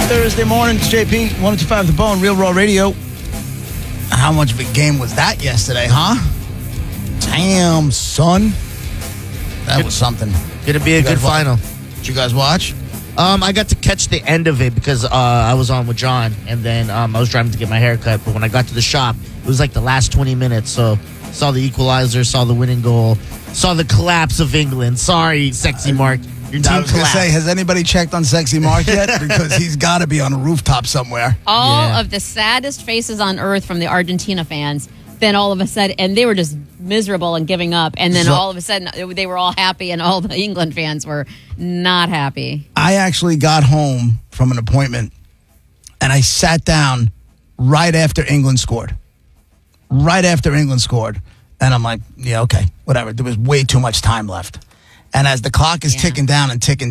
Thursday morning, it's JP, 102.5 The Bone, Real Raw Radio. How much of a game was that yesterday, huh? Damn, son. That was something. Gonna be a good final. Did you guys watch? I got to catch the end of it because I was on with John, and then I was driving to get my hair cut. But when I got to the shop, it was like the last 20 minutes. So saw the equalizer, saw the winning goal, saw the collapse of England. Sorry, Sexy Mark. Your team I was going to collapsed. say, has anybody checked on Sexy Mark yet? Because he's got to be on a rooftop somewhere. All of the saddest faces on earth from the Argentina fans. Then all of a sudden, and they were just miserable and giving up. And then all of a sudden, they were all happy, and all the England fans were not happy. I actually got home from an appointment, and I sat down right after England scored. Right after England scored. And I'm like, yeah, okay, whatever. There was way too much time left. And as the clock is ticking down,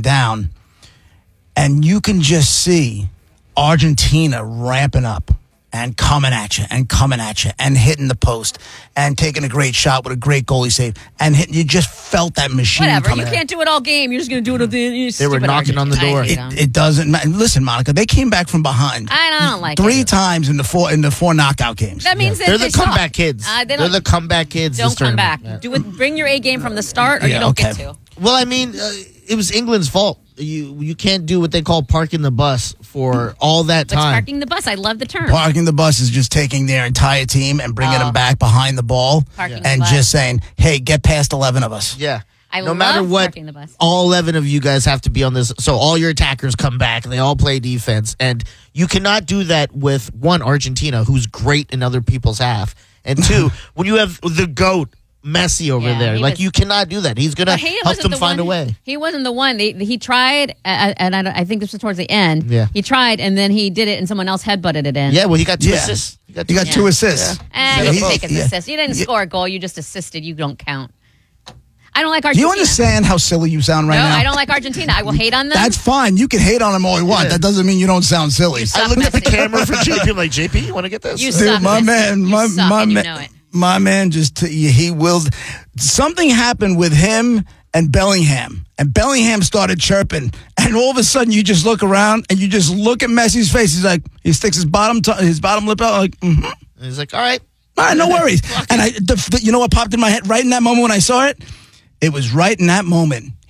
and you can just see Argentina ramping up and coming at you and hitting the post and taking a great shot with a great goalie save and hitting. You just felt that machine Whatever. coming You can't do it all game. You're just going to do it at the They were knocking on the door. It doesn't matter. Listen, Monica, they came back from behind. I don't like three it. times in the four knockout games. That means that They're the they suck. comeback kids. They're the comeback kids. Don't this come back. tournament. Do it. Bring your A game from the start, or you don't get to. Well, I mean, it was England's fault. You can't do what they call parking the bus for all that What's time. parking the bus? I love the term. Parking the bus is just taking their entire team and bringing them back behind the ball Parking and the bus. just saying, hey, get past 11 of us. Yeah. I no matter love what, parking the bus. all 11 of you guys have to be on this. So all your attackers come back and they all play defense. And you cannot do that with, one, Argentina, who's great in other people's half. And two, when you have the GOAT, Messi over Yeah, there. he Like, was- you cannot do that. He's going to help them find a way. He wasn't the one. He tried, and I think this was towards the end. Yeah. He tried, and then he did it, and someone else headbutted it in. Yeah, well, he got two Yeah. assists. He got two assists. And Yeah, you he- take an yeah. assist. You didn't score a goal. You just assisted. You don't count. I don't like Do Argentina. you understand how silly you sound right No, now? I don't like Argentina. I will hate on them. That's fine. You can hate on them all you want. That doesn't mean you don't sound silly. You suck, I looked at the Messi. camera for JP. I'm like, JP, you want to get this? You Dude, suck, my Messi. man, You my suck, my and you man, know it. my man he will. Something happened with him and Bellingham, and Bellingham started chirping, and all of a sudden you just look around and you just look at Messi's face. He's like, he sticks his bottom lip out, like, And he's like, all right. all right, no worries. And you know what popped in my head right in that moment when I saw it? It was right in that moment.